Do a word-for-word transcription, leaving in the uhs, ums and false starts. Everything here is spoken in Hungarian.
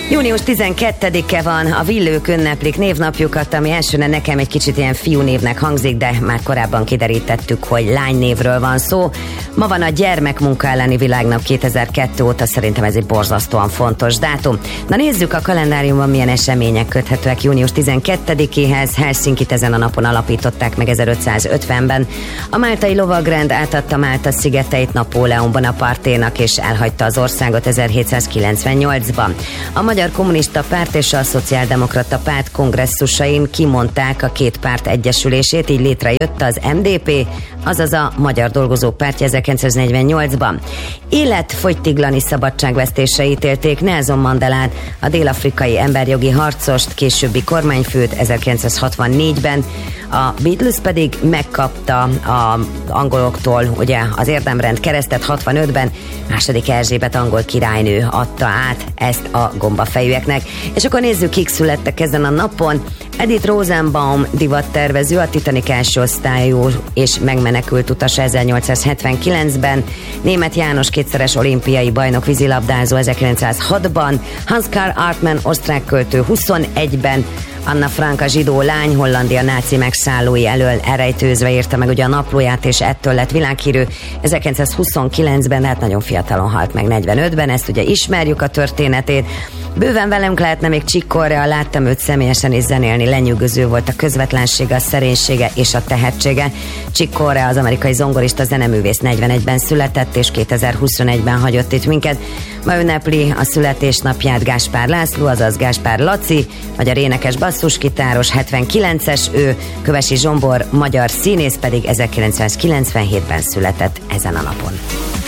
június tizenkettedike van, a villők ünneplik névnapjukat, ami elsőre nekem egy kicsit ilyen fiúnévnek hangzik, de már korábban kiderítettük, hogy lánynévről van szó. Ma van a gyermekmunka elleni világnap kétezer-kettő óta, szerintem ez egy borzasztóan fontos dátum. Na nézzük a kalendáriumban, milyen események köthetőek június tizenkettedikéhez. Helsinkit ezen a napon alapították meg ezerötszázötvenben. A máltai lovagrend átadta Málta szigeteit Napóleon Bonaparténak, és elhagyta az országot ezerhétszázkilencvennyolcban. A Magyar Kommunista Párt és a Szociáldemokrata Párt kongresszusain kimondták a két párt egyesülését, így létrejött az em dé pé, azaz a Magyar Dolgozók Pártja ezerkilencszáznegyvennyolcban. Életfogytiglani szabadságvesztésre ítélték Nelson Mandelát, a dél-afrikai emberjogi harcost, későbbi kormányfőt ezerkilencszázhatvannégyben. A Beatles pedig megkapta az angoloktól ugye az érdemrend keresztet hatvanötben, második Erzsébet angol királynő adta át ezt a gombafejűeknek. És akkor nézzük, kik születtek ezen a napon. Edith Rosenbaum divattervező, a Titanic első osztályú és megmenekült utas ezernyolcszázhetvenkilencben, Németh János kétszeres olimpiai bajnok vízilabdázó ezerkilencszázhatban, Hans Karl Artmann osztrák költő huszonegyben, Anna Frank, a zsidó lány, Hollandia náci megszállói elől elrejtőzve írta meg ugye a naplóját, és ettől lett világhírű. ezerkilencszázhuszonkilencben, hát nagyon fiatalon halt meg, negyvenötben, ezt ugye ismerjük a történetét. Bőven velünk lehetne még Chick Corea, láttam őt személyesen is zenélni, lenyűgöző volt a közvetlensége, a szerénysége és a tehetsége. Chick Corea, az amerikai zongorista zeneművész, negyvenegyben született, és kétezer-huszonegyben hagyott itt minket. Ma ünnepli a születésnapját Gáspár László, azaz Gáspár Laci, magyar énekes basszusgitáros, hetvenkilences ő, Kövesi Zsombor, magyar színész pedig ezerkilencszázkilencvenhétben született ezen a napon.